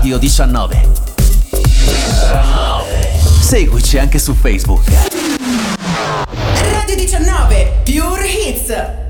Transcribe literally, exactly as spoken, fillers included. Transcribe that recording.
Radio diciannove. Seguici anche su Facebook. Radio diciannove Pure Hits.